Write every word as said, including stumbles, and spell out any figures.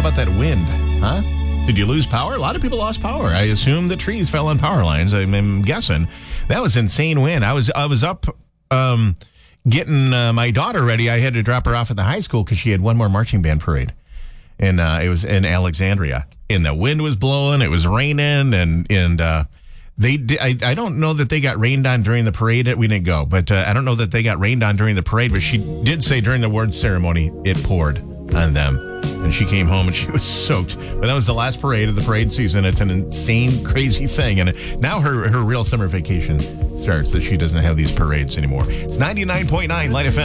about that wind, huh? Did you lose power? A lot of people lost power. I assume the trees fell on power lines. I'm, I'm guessing. That was insane wind. I was I was up um, getting uh, my daughter ready. I had to drop her off at the high school because she had one more marching band parade. And uh, it was in Alexandria. And the wind was blowing. It was raining. And, and uh, they did, I, I don't know that they got rained on during the parade. We didn't go. But uh, I don't know that they got rained on during the parade. But she did say during the award ceremony, it poured on them. And she came home and she was soaked. But that was the last parade of the parade season. It's an insane, crazy thing. And now her, her real summer vacation starts, that she doesn't have these parades anymore. It's ninety-nine point nine Light F M.